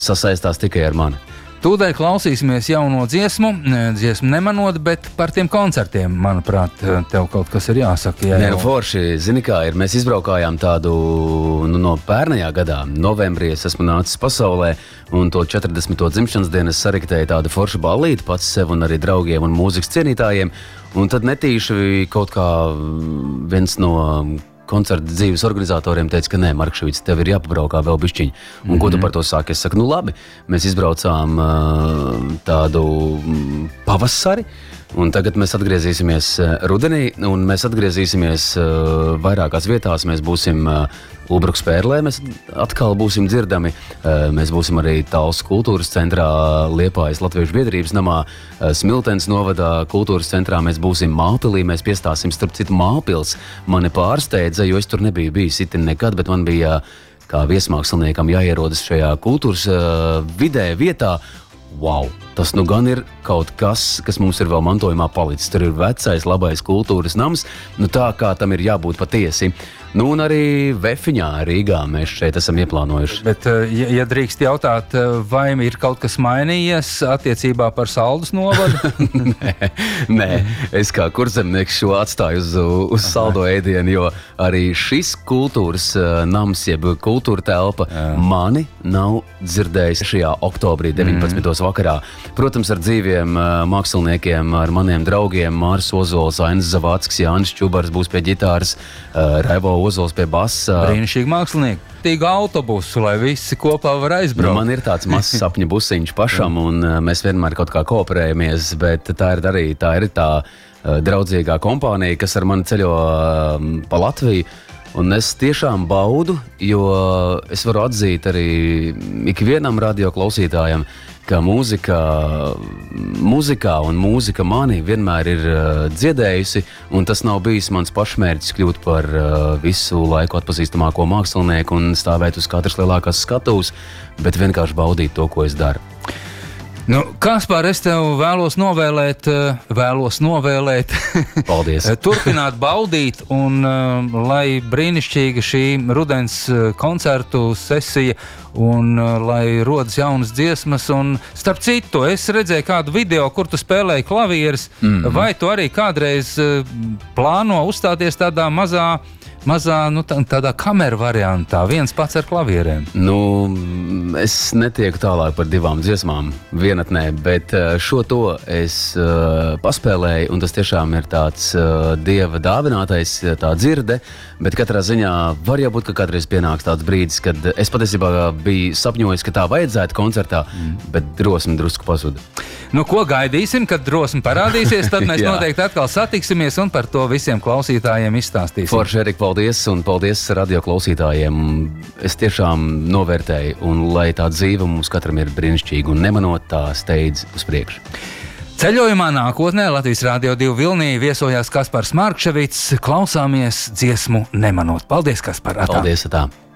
sasaistās tikai ar mani. Tūdaļ klausīsimies jauno dziesmu nemanot, bet par tiem koncertiem, manuprāt, tev kaut kas ir jāsaka. Nē, forši, zini kā ir, mēs izbraukājām tādu, no pērnajā gadā, novembrī es esmu nācis pasaulē, un to 40. dzimšanas dienu es sariktēju tādu foršu ballīti pats sev un arī draugiem un mūzikas cienītājiem, un tad netīši kaut kā viens no koncerta dzīves organizatoriem teica, ka nē, Markševics, tev ir jāpabraukā vēl bišķiņi. Un ko tu par to sāki? Es saku, labi, mēs izbraucām tādu pavasari, un tagad mēs atgriezīsimies rudenī, un mēs atgriezīsimies vairākās vietās. Mēs būsim Ulbruks Pērlē, mēs atkal būsim dzirdami. Mēs būsim arī Talsu kultūras centrā, Liepājas Latviešu biedrības namā, Smiltenes novadā kultūras centrā. Mēs būsim Mālpilī, mēs piestāsim starp citu Mālpils. Mani pārsteidza, jo es tur nebiju bijis itin nekad, bet man bija kā viesmāksliniekam jāierodas šajā kultūras vidē vietā. Wow! Tas nu gan ir kaut kas mums ir vēl mantojumā palicis. Tur ir vecais, labais kultūras nams, tā kā tam ir jābūt patiesi. Un arī Vefiņā, Rīgā mēs šeit esam ieplānojuši. Bet, ja drīkst jautāt, vai ir kaut kas mainījies attiecībā par Saldus novadu? Nē, es kā kurzemnieks šo atstāju uz saldo ēdienu, jo arī šis kultūras nams, jeb kultūra telpa, mani nav dzirdējis šajā oktobrī 19. vakarā. Protams, ar dzīviem māksliniekiem, ar maniem draugiem, Māris Ozols, Ainis Zavāckis, Jānis Čubars būs pie ģitāras, Raivo Ozols pie basa. Brīnišķīgi mākslinieki. Tīgu autobusu, lai visi kopā var aizbraukt. Man ir tāds mazs sapņu busiņš pašam, un mēs vienmēr kaut kā kooperējamies, bet tā ir tā draudzīgā kompānija, kas ar mani ceļo pa Latviju. Un es tiešām baudu, jo es varu atzīt arī ikvienam radioklausītājam, ka mūzikā un mūzika mani vienmēr ir dziedējusi, un tas nav bijis mans pašmērķis kļūt par visu laiku atpazīstamāko mākslinieku un stāvēt uz katras lielākās skatuves, bet vienkārši baudīt to, ko es daru. Kaspar, es tev vēlos novēlēt. Paldies. Turpināt baudīt, un lai brīnišķīga šī rudens koncertu sesija, un lai rodas jaunas dziesmas. Un starp citu, es redzēju kādu video, kur tu spēlēji klavieres. Vai tu arī kādreiz plāno uzstāties tādā mazā, tādā kameru variantā, viens pats ar klavierēm? Es netieku tālāk par 2 dziesmām vienatnē, bet šo to es paspēlēju, un tas tiešām ir tāds dieva dāvinātais, tā dzirde, bet katrā ziņā var jau būt, ka kādreiz pienāks tāds brīdis, kad es patiesībā biju sapņojis, ka tā vajadzētu koncertā, bet drosme drusku pazuda. Ko gaidīsim, kad drosme parādīsies, tad mēs noteikti atkal satiksimies un par to visiem klausītājiem izstāstīsim. Forši, Erik, paldies, un paldies radio klausītājiem. Es tiešām novērtēju, un lai tā dzīve mums katram ir brīnišķīga un nemanot, tā steidz uz priekšu. Ceļojumā nākotnē Latvijas Radio 2 Vilnī viesojās Kaspars Markševics. Klausāmies dziesmu Nemanot. Paldies, Kaspar! Paldies, atā!